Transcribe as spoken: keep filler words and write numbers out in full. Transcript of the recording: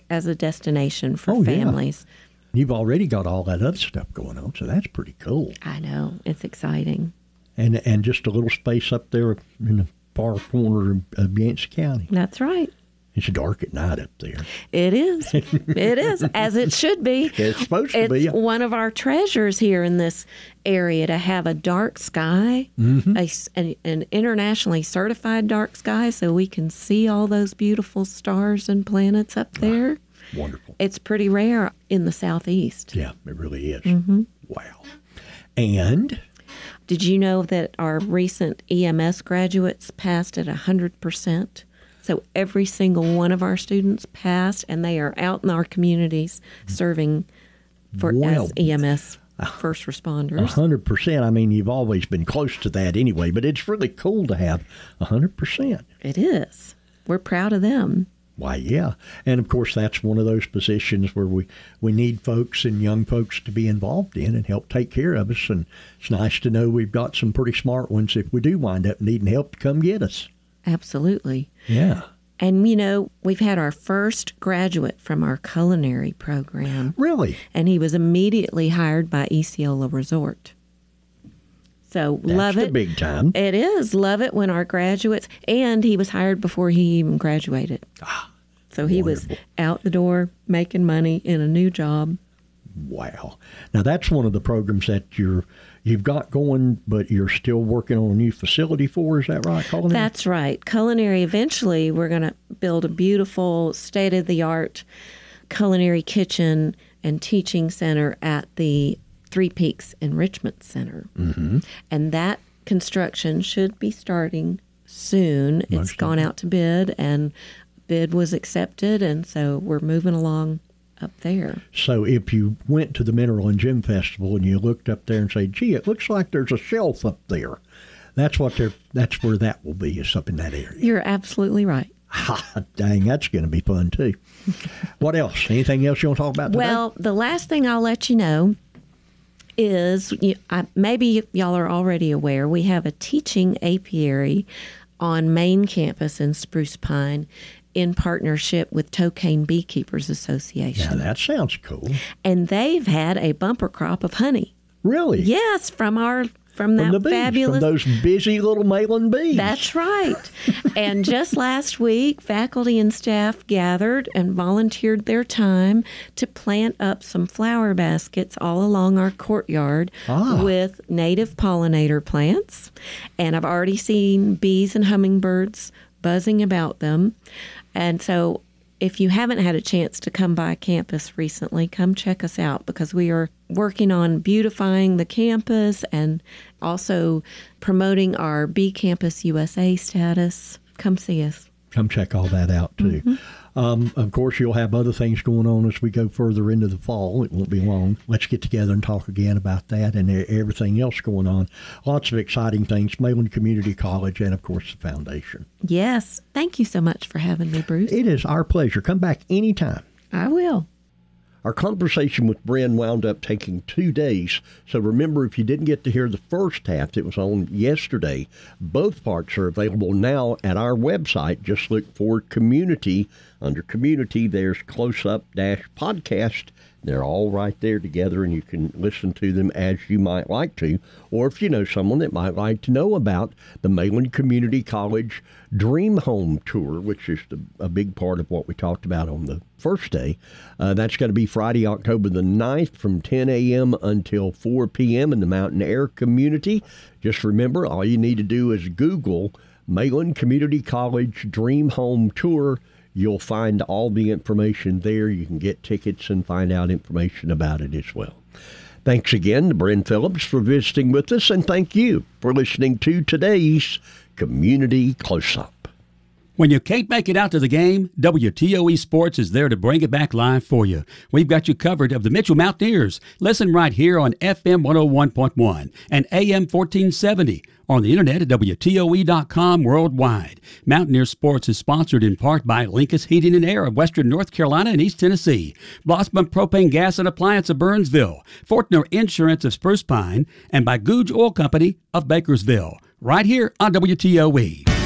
as a destination for oh, families. Yeah. You've already got all that other stuff going on, so that's pretty cool. I know. It's exciting. And and just a little space up there in the far corner of, of Yancey County. That's right. It's dark at night up there. It is. It is, as it should be. It's supposed to it's be. It's one of our treasures here in this area to have a dark sky, mm-hmm. a, an, an internationally certified dark sky, so we can see all those beautiful stars and planets up there. Wow. Wonderful. It's pretty rare in the southeast. Yeah, it really is. Mm-hmm. Wow. And? Did you know that our recent E M S graduates passed at one hundred percent? So every single one of our students passed, and they are out in our communities serving for well, as E M S first responders. one hundred percent. I mean, you've always been close to that anyway, but it's really cool to have one hundred percent. It is. We're proud of them. Why, yeah. And, of course, that's one of those positions where we, we need folks and young folks to be involved in and help take care of us. And it's nice to know we've got some pretty smart ones if we do wind up needing help to come get us. Absolutely. Yeah. And, you know, we've had our first graduate from our culinary program. Really? And he was immediately hired by Esiola Resort. So That's love the it. big time. It is. Love it when our graduates, and he was hired before he even graduated. Ah, so he wonderful. was out the door making money in a new job. Wow. Now, that's one of the programs that you're, you've got going, but you're still working on a new facility for. Is that right, Culinary? That's right. Culinary, eventually, we're going to build a beautiful, state-of-the-art culinary kitchen and teaching center at the Three Peaks Enrichment Center. Mm-hmm. And that construction should be starting soon. Most It's gone out to bid, and bid was accepted, and so we're moving along up there. So if you went to the Mineral and Gem Festival and you looked up there and said, gee, it looks like there's a shelf up there, that's what they're, that's where that will be, is up in that area. You're absolutely right. Ha, dang, that's going to be fun, too. What else? Anything else you want to talk about today? Well, the last thing I'll let you know is, you, I, maybe y'all are already aware, we have a teaching apiary on main campus in Spruce Pine in partnership with Tocane Beekeepers Association. Yeah, that sounds cool. And they've had a bumper crop of honey. Really? Yes, from our from that from the bees, fabulous from those busy little Malin bees. That's right. And just last week, faculty and staff gathered and volunteered their time to plant up some flower baskets all along our courtyard ah. with native pollinator plants. And I've already seen bees and hummingbirds buzzing about them. And so if you haven't had a chance to come by campus recently, come check us out, because we are working on beautifying the campus and also promoting our Bee Campus U S A status. Come see us. Come check all that out, too. Mm-hmm. Um, of course, you'll have other things going on as we go further into the fall. It won't be long. Let's get together and talk again about that and everything else going on. Lots of exciting things, Mayland Community College, and, of course, the foundation. Yes. Thank you so much for having me, Bruce. It is our pleasure. Come back anytime. I will. Our conversation with Bren wound up taking two days, so remember, if you didn't get to hear the first half that was on yesterday, both parts are available now at our website. Just look for Community. Under Community, there's Close-Up Dash Podcast. They're all right there together, and you can listen to them as you might like to. Or if you know someone that might like to know about the Mayland Community College Dream Home Tour, which is the, a big part of what we talked about on the first day. Uh, that's going to be Friday, October the ninth from ten a.m. until four p.m. in the Mountain Air community. Just remember, all you need to do is Google Mayland Community College Dream Home Tour. You'll find all the information there. You can get tickets and find out information about it as well. Thanks again to Bren Phillips for visiting with us, and thank you for listening to today's Community Close-Up. When you can't make it out to the game, W T O E Sports is there to bring it back live for you. We've got you covered of the Mitchell Mountaineers. Listen right here on F M one oh one point one and A M fourteen seventy. On the internet at W T O E dot com worldwide. Mountaineer Sports is sponsored in part by Linkus Heating and Air of Western North Carolina and East Tennessee, Blossman Propane Gas and Appliance of Burnsville, Fortner Insurance of Spruce Pine, and by Googe Oil Company of Bakersville. Right here on W T O E.